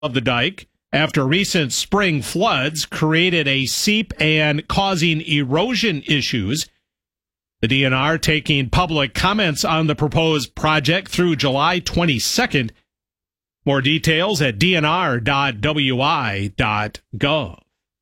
of the dike after recent spring floods created a seep and causing erosion issues. The DNR taking public comments on the proposed project through July 22nd. More details at dnr.wi.gov.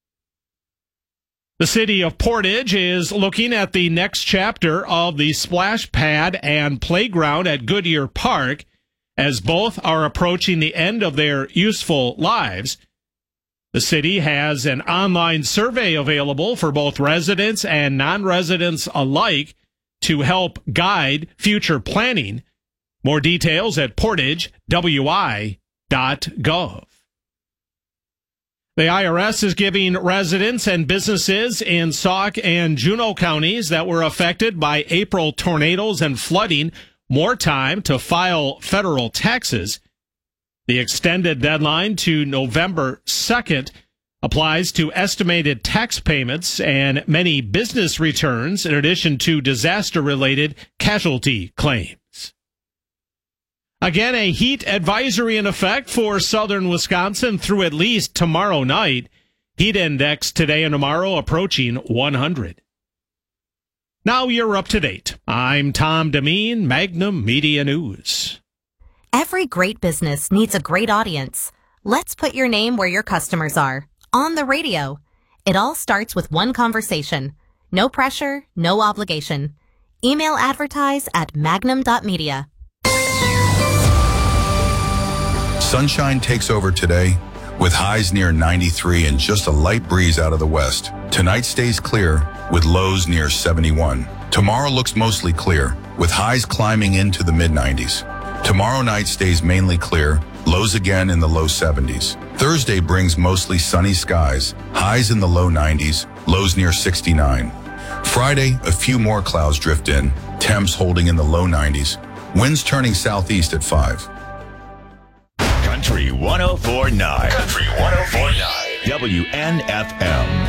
The city of Portage is looking at the next chapter of the splash pad and playground at Goodyear Park, as both are approaching the end of their useful lives. The city has an online survey available for both residents and non-residents alike to help guide future planning. More details at portagewi.gov. The IRS is giving residents and businesses in Sauk and Juneau counties that were affected by April tornadoes and flooding more time to file federal taxes. The extended deadline to November 2nd applies to estimated tax payments and many business returns, in addition to disaster-related casualty claims. Again, a heat advisory in effect for southern Wisconsin through at least tomorrow night. Heat index today and tomorrow approaching 100. Now you're up to date. I'm Tom Demeen, Magnum Media News. Every great business needs a great audience. Let's put your name where your customers are. On the radio. It all starts with one conversation. No pressure, no obligation. Email advertise at magnum.media. Sunshine takes over today with highs near 93 and just a light breeze out of the west. Tonight stays clear with lows near 71. Tomorrow looks mostly clear with highs climbing into the mid-90s. Tomorrow night stays mainly clear, lows again in the low 70s. Thursday brings mostly sunny skies, highs in the low 90s, lows near 69. Friday, a few more clouds drift in, temps holding in the low 90s, winds turning southeast at 5. Country 104.9. Country 104.9. WNFM.